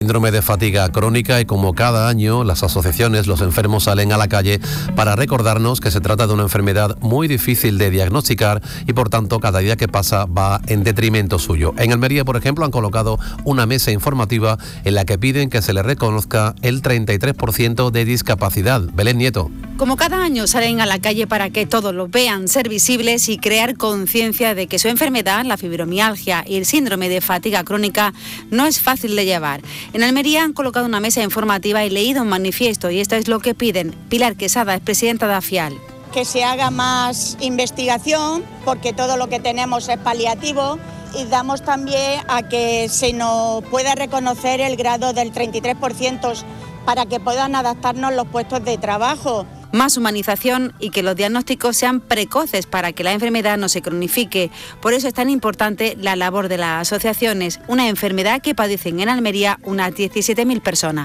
síndrome de fatiga crónica y como cada año las asociaciones, los enfermos salen a la calle para recordarnos que se trata de una enfermedad muy difícil de diagnosticar y por tanto cada día que pasa va en detrimento suyo. En Almería, por ejemplo, han colocado una mesa informativa en la que piden que se le reconozca el 33% de discapacidad. Belén Nieto. Como cada año salen a la calle para que todos los vean, ser visibles y crear conciencia de que su enfermedad, la fibromialgia y el síndrome de fatiga crónica, no es fácil de llevar. En Almería han colocado una mesa informativa y leído un manifiesto y esto es lo que piden. Pilar Quesada es presidenta de AFIAL. Que se haga más investigación porque todo lo que tenemos es paliativo y damos también a que se nos pueda reconocer el grado del 33% para que puedan adaptarnos los puestos de trabajo. Más humanización y que los diagnósticos sean precoces para que la enfermedad no se cronifique. Por eso es tan importante la labor de las asociaciones, una enfermedad que padecen en Almería unas 17.000 personas.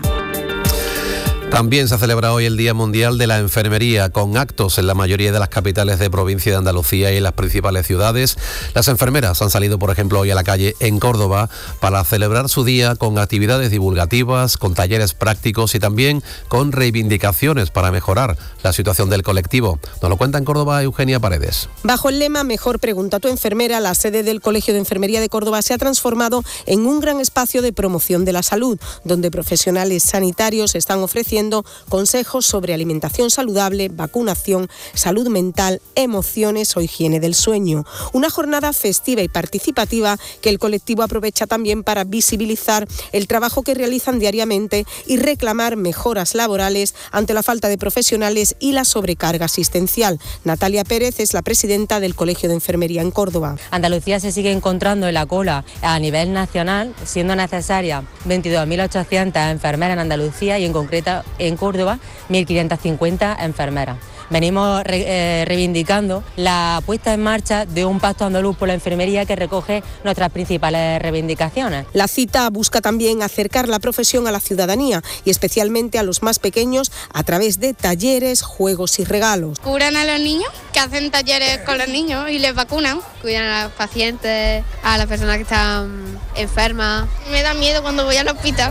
También se celebra hoy el Día Mundial de la Enfermería, con actos en la mayoría de las capitales de provincia de Andalucía y en las principales ciudades. Las enfermeras han salido, por ejemplo, hoy a la calle en Córdoba para celebrar su día con actividades divulgativas, con talleres prácticos y también con reivindicaciones para mejorar la situación del colectivo. Nos lo cuenta en Córdoba Eugenia Paredes. Bajo el lema Mejor pregunta a tu enfermera, la sede del Colegio de Enfermería de Córdoba se ha transformado en un gran espacio de promoción de la salud, donde profesionales sanitarios están ofreciendo consejos sobre alimentación saludable, vacunación, salud mental, emociones o higiene del sueño. Una jornada festiva y participativa que el colectivo aprovecha también para visibilizar el trabajo que realizan diariamente y reclamar mejoras laborales ante la falta de profesionales y la sobrecarga asistencial. Natalia Pérez es la presidenta del Colegio de Enfermería en Córdoba. Andalucía se sigue encontrando en la cola a nivel nacional, siendo necesaria 22.800 enfermeras en Andalucía y en concreto en Córdoba 1.550 enfermeras. Venimos reivindicando la puesta en marcha de un pacto andaluz por la enfermería que recoge nuestras principales reivindicaciones. La cita busca también acercar la profesión a la ciudadanía y especialmente a los más pequeños a través de talleres, juegos y regalos. Curan a los niños, que hacen talleres con los niños y les vacunan. Cuidan a los pacientes, a las personas que están enfermas. Me da miedo cuando voy al hospital.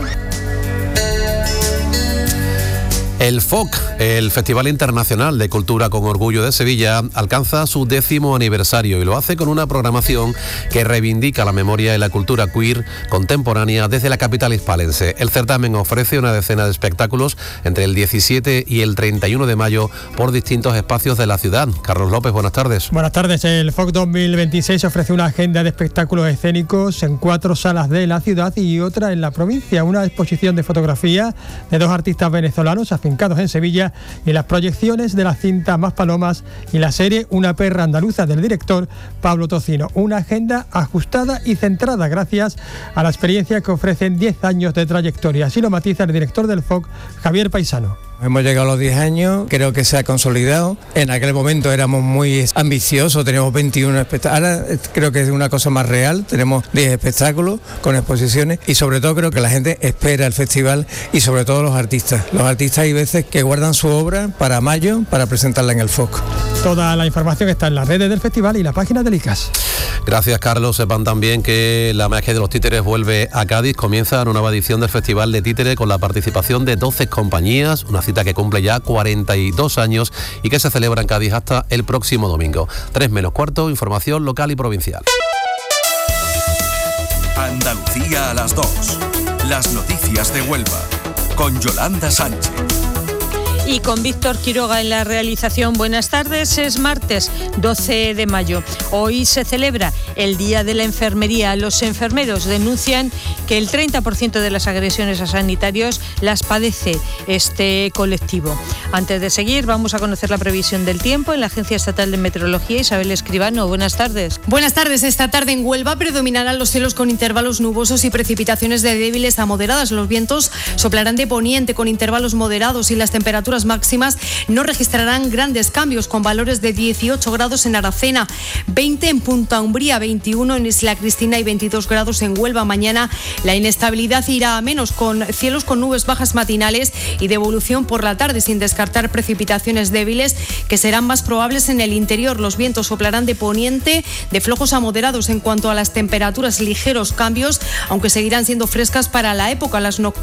El FOC, el Festival Internacional de Cultura con Orgullo de Sevilla, alcanza su 10º aniversario y lo hace con una programación que reivindica la memoria y la cultura queer contemporánea desde la capital hispalense. El certamen ofrece una decena de espectáculos entre el 17 y el 31 de mayo por distintos espacios de la ciudad. Carlos López, buenas tardes. Buenas tardes. El FOC 2026 ofrece una agenda de espectáculos escénicos en 4 salas de la ciudad y otra en la provincia. Una exposición de fotografía de 2 artistas venezolanos afincados en Sevilla y las proyecciones de la cinta Más Palomas y la serie Una perra andaluza del director Pablo Tocino. Una agenda ajustada y centrada gracias a la experiencia que ofrecen 10 años de trayectoria. Así lo matiza el director del FOC, Javier Paisano. Hemos llegado a los 10 años, creo que se ha consolidado. En aquel momento éramos muy ambiciosos, teníamos 21 espectáculos. Ahora creo que es una cosa más real, tenemos 10 espectáculos con exposiciones y sobre todo creo que la gente espera el festival y sobre todo los artistas. Los artistas hay veces que guardan su obra para mayo para presentarla en el FOC. Toda la información está en las redes del festival y la página del ICAS. Gracias, Carlos. Sepan también que la magia de los títeres vuelve a Cádiz. Comienza una nueva edición del Festival de Títere con la participación de 12 compañías, una cita que cumple ya 42 años y que se celebra en Cádiz hasta el próximo domingo. 3:15, información local y provincial. Andalucía a las 2. Las noticias de Huelva. Con Yolanda Sánchez. Y con Víctor Quiroga en la realización. Buenas tardes, es martes 12 de mayo. Hoy se celebra el Día de la Enfermería. Los enfermeros denuncian que el 30% de las agresiones a sanitarios las padece este colectivo. Antes de seguir, vamos a conocer la previsión del tiempo en la Agencia Estatal de Meteorología. Isabel Escribano, buenas tardes. Buenas tardes. Esta tarde en Huelva predominarán los cielos con intervalos nubosos y precipitaciones de débiles a moderadas. Los vientos soplarán de poniente con intervalos moderados y las temperaturas máximas no registrarán grandes cambios, con valores de 18 grados en Aracena, 20 en Punta Umbría, 21 en Isla Cristina y 22 grados en Huelva. Mañana la inestabilidad irá a menos, con cielos con nubes bajas matinales y de evolución por la tarde, sin descartar precipitaciones débiles que serán más probables en el interior. Los vientos soplarán de poniente de flojos a moderados. En cuanto a las temperaturas, ligeros cambios, aunque seguirán siendo frescas para la época. Las nocturnas